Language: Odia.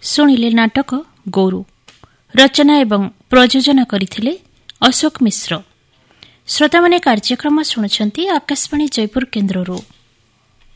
ଶୁଣିଲେ ନାଟକ ଗୋରୁ। ରଚନା ଏବଂ ପ୍ରଯୋଜନା କରିଥିଲେ ଅଶୋକ ମିଶ୍ର। ଶ୍ରୋତାମାନେ କାର୍ଯ୍ୟକ୍ରମ ଶୁଣୁଛନ୍ତି ଆକାଶବାଣୀ ଜୟପୁର କେନ୍ଦ୍ରରୁ।